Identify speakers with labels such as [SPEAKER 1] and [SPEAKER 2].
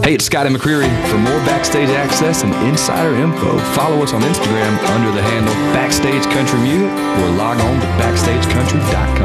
[SPEAKER 1] Hey, it's Scotty McCreery. For more backstage access and insider info, follow us on Instagram under the handle Backstage Country Music or log on to BackstageCountry.com.